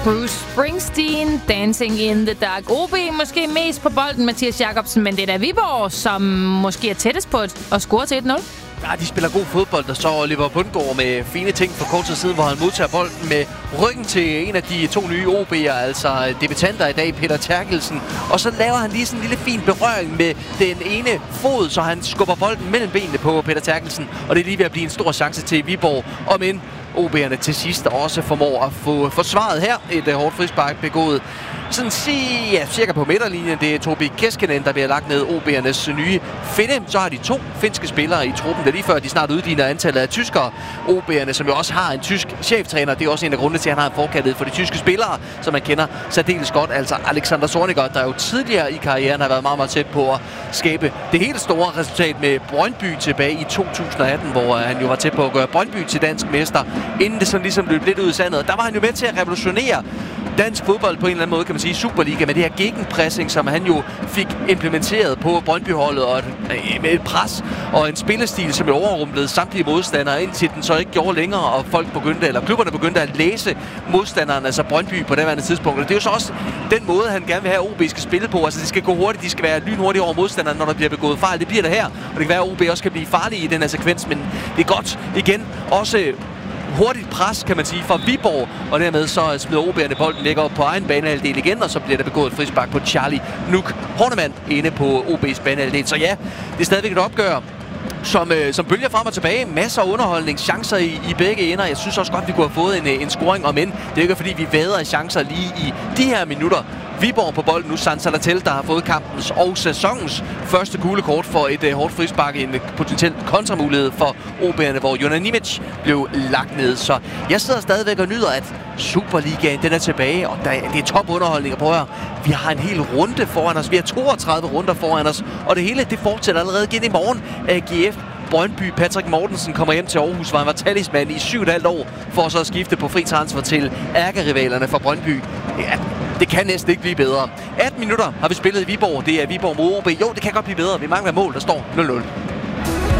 Bruce Springsteen, Dancing in the Dark. OB måske mest på bolden, Mathias Jacobsen, men det er da Viborg, som måske er tættest på at score til 1-0. Ja, de spiller god fodbold, der så Oliver Bundgaard med fine ting for kort tid siden, hvor han modtager bolden med ryggen til en af de to nye OB'er, altså debutanter i dag, Peter Terkelsen. Og så laver han lige sådan en lille fin berøring med den ene fod, så han skubber bolden mellem benene på Peter Terkelsen. Og det er lige ved at blive en stor chance til Viborg, om end OB'erne til sidst også formår at få forsvaret her. Et hårdt frispark begået sådan cirka på midterlinjen. Det er Tobi Keskinen, der bliver lagt ned OB'ernes nye finde. Så har de to finske spillere i truppen. Det er lige før, de snart udligner antallet af tyskere. OB'erne, som jo også har en tysk cheftræner. Det er også en af grundene til, at han har en forkærlighed for de tyske spillere, som man kender særdeles godt. Altså Alexander Zorniger, der jo tidligere i karrieren har været meget, meget tæt på at skabe det helt store resultat med Brøndby tilbage i 2018, hvor han jo var tæt på at gøre Brøndby til dansk mester, inden det sådan ligesom løb lidt ud i sandet. Der var han jo med til at revolutionere dansk fodbold på en eller anden måde, kan man sige, Superliga, med det her gegenpressing, som han jo fik implementeret på Brøndby-holdet, og med et pres og en spillestil, som jo overrumplede samtlige modstandere, indtil den så ikke gjorde længere, og klubberne begyndte at læse modstanderen, altså Brøndby på det tidspunkt. Og det er jo så også den måde, han gerne vil have, OB skal spille på. Altså, det skal gå hurtigt, de skal være lynhurtige over modstanderen, når der bliver begået fejl. Det bliver der her, og det kan være, at OB også kan blive farlige i den her sekvens, men det er godt igen også hurtigt pres, kan man sige, fra Viborg, og dermed så smider OB'erne bolden, ligger op på egen banehalvdel igen, og så bliver der begået et frispark på Charlie Nuk Hornemann inde på OB's banehalvdel. Så ja, det er stadigvæk et opgør, som bølger frem og tilbage. Masser af underholdning, chancer i begge ender. Jeg synes også godt, vi kunne have fået en scoring, om end det er ikke fordi, vi vader i chancer lige i de her minutter. Viborg på bolden nu, San Salatel, der har fået kampens og sæsonens første gule kort for et hårdt frispark, en potentiel kontramulighed for OB'erne, hvor Jonan Nimic blev lagt ned. Så jeg sidder stadigvæk og nyder, at Superligaen den er tilbage, og det er topunderholdning. Prøv at høre, vi har en hel runde foran os. Vi har 32 runder foran os, og det hele det fortsætter allerede igen i morgen. AGF Brøndby. Patrick Mortensen kommer hjem til Aarhus, hvor han var talisman i 7,5 år, for så at skifte på fri transfer til ærkerivalerne fra Brøndby. Ja, det kan næsten ikke blive bedre. 18 minutter har vi spillet i Viborg. Det er Viborg mod OB. Jo, det kan godt blive bedre. Vi mangler mål, der står 0-0.